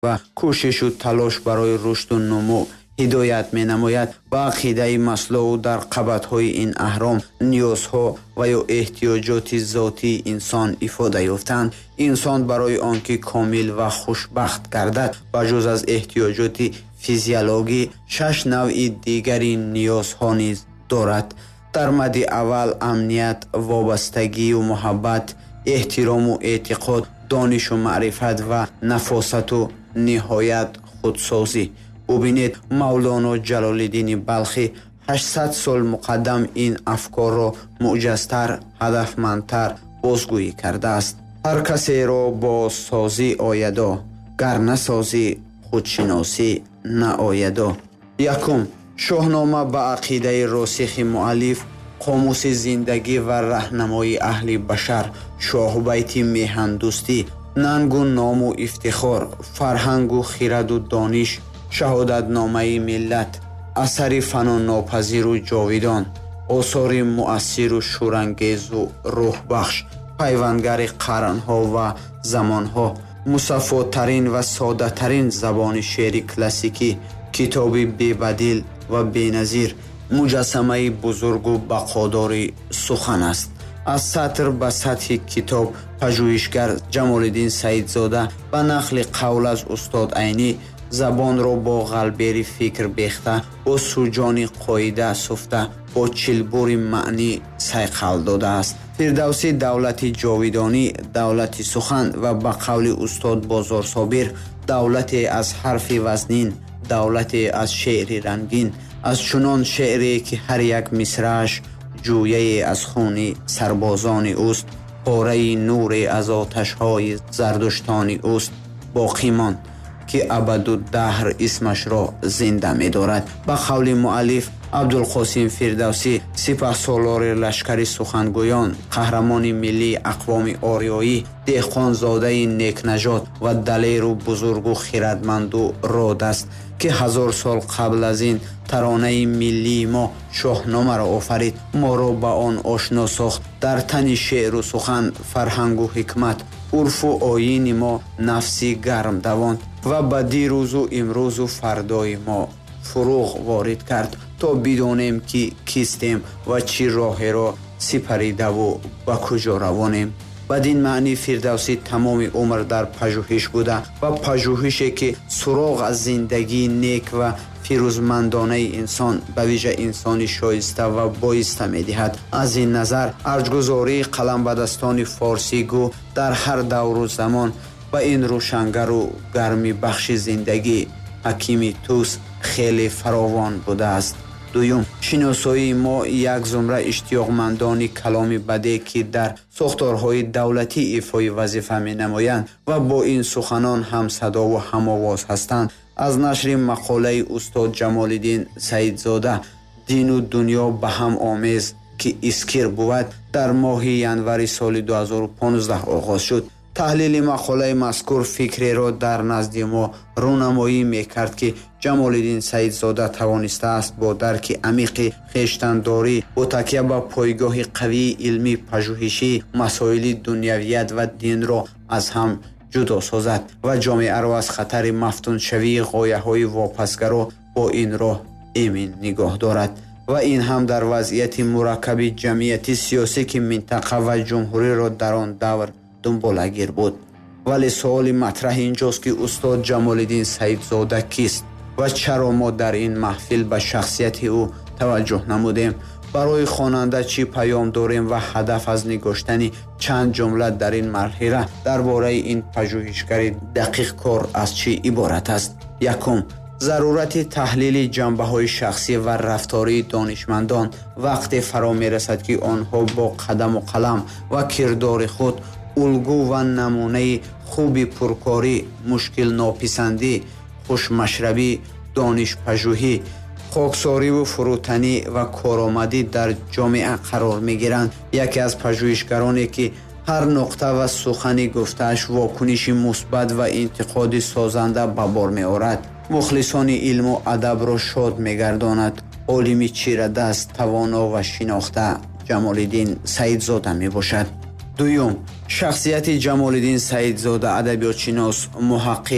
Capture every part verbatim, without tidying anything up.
ва кӯшишу талош барои рушду нумӯ ҳидоят менамояд ба ақидаи маслоу дар қабатҳои ин аҳром ниёзҳо ва ё эҳтиёҷоти зотии инсон ифода ёфтанд. инсон барои он ки комил ва хушбахт гардад ба ҷуз аз эҳтиёҷоти физиологӣ шаш навъи дигари ниёзҳо низ дорад. дар мадди аввал амният, вобастагию муҳаббат, эҳтирому эътиқод, донишу маърифат ва нафосату ниҳоят худсозӣ. бубинед мавлоно ҷалолиддини балхӣ ҳаштсад сол муқаддам ин афкорро муъҷазтар, ҳадафмандтар бозгӯӣ кардааст. ҳар касеро бо созӣ оядо, гар насозӣ худшиносӣ наоядо. якум шоҳнома ба ақидаи росихи муаллиф, қомуси зиндагӣ ва раҳнамои аҳли башар, шоҳбайти меҳандӯстӣ, нангу ному ифтихор, фарҳангу хираду дониш, шаҳодатномаи миллат, асари фаноннопазиру ҷовидон, осори муассиру шӯрангезу рӯҳбахш, пайвандгари қарнҳо ва замонҳо, мусаффотарин ва содатарин забони шеъри классикӣ, китоби бебадил ва беназир, муҷассамаи бузургу бақодори сухан аст. аз сатр ба сатҳи китоб пажӯҳишгар ҷамолиддин саидзода ба нақли қавл аз устод Айнӣ забонро бо ғалбери фикр бехта, бо суҷони қоида суфта, бо чилбури маънӣ сайқал додааст. фирдавсӣ давлати ҷовидонӣ, давлати сухан ва ба қавли устод Бозорсобир давлате аз ҳарфи вазнин, давлате аз шеъри рангин, аз чунон шеъре ки ҳар як мисрааш ҷӯяе аз хуни сарбозони уст, пораи нуре аз оташҳои зардуштони уст, боқимон ки абадудаҳр исмашро зинда медорад. ба қавли муаллиф абдулқосим фирдавсӣ сипаҳсолори лашкари сухангӯён, қаҳрамони миллии ақвоми ориёӣ, деҳқонзодаи некнажод ва далеру бузургу хирадманду род аст ки ҳазор сол қабл аз ин таронаи миллии мо шоҳномаро офарид, моро ба он ошно сохт. дар тани шеъру сухан фарҳангу ҳикмат, урфу оини мо нафси гарм давонд ва ба дирӯзу имрӯзу фардои мо фуруғ ворид кард, то бидонем ки кистем ва чӣ роҳеро сипаридаву ба куҷо равонем. бадин маънӣ фирдавсӣ тамоми умр дар пажӯҳиш буда ва пажӯҳише ки суроғ аз зиндагии нек ва фирӯзмандонаи инсон ба виҷа инсони шоиста ва боиста медиҳад. аз ин назар арҷгузории қаламбадастони форсигӯ дар ҳар давру замон ба ин рӯшангару гарми бахши зиндагӣ ҳакими тус хеле фаровон будааст. дуюм шиносоии мо як зумра иштиёқмандони каломи бадеъ ки дар сохторҳои давлатӣ ифои вазифа менамоянд ва бо ин суханон ҳамсадову ҳамовоз ҳастанд. аз нашри мақолаи устод Ҷамолиддин Саидзода дину дунё ба ҳам омез ки искир буд дар моҳи январи соли ду ҳазору понздаҳ оғоз шуд. таҳлили мақолаи мазкур фикреро дар назди мо рӯнамоӣ мекард ки Ҷамолиддин Саидзода тавонистааст бо дарки амиқи хештандорӣ, бо такя ба пойгоҳи қавии илмӣ пажӯҳишӣ масоили дунявият ва динро аз ҳам ҷудо созад ва ҷомеаро аз хатари мафтуншавии ғояҳои вопасгаро бо ин роҳ эмин нигоҳ дорад. ва ин ҳам дар вазъияти мураккаби ҷамъияти сиёсӣ ки минтақа ва ҷумҳуриро дар он давр дунболагир буд. вале суоли матраҳ инҷост ки устод Ҷамолиддин Саидзода кист ва чаро мо дар ин маҳфил ба шахсияти ӯ таваҷҷӯҳ намудем. барои хонанда чӣ паём дорем ва ҳадаф аз нигоштани чанд ҷумла дар ин марҳила дар бораи ин пажӯҳишгари дақиқ кор аз чӣ иборат аст? якум зарурати таҳлили ҷанбаҳои шахсӣ ва рафтории донишмандон вақте фаро мерасад ки онҳо бо қадаму қалам ва кирдори худ улгӯ ва намунаи хуби пуркорӣ, мушкилнописандӣ, хушмашрабӣ, донишпажӯҳӣ, хоксориву фурӯтанӣ ва коромадӣ дар ҷомеа қарор мегиранд. яке аз пажӯҳишгароне ки ҳар нуқта ва сухани гуфтааш вокуниши мусбат ва интиқоди созанда ба бор меорад, мухлисони илму адабро шод мегардонад. олими чирадаст, тавоно ва шинохта Ҷамолиддин Саидзода мебошад. дуюм шахсияти Ҷамолиддин Саидзода адабиётшинос, муҳаққиқ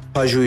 пажӯҳ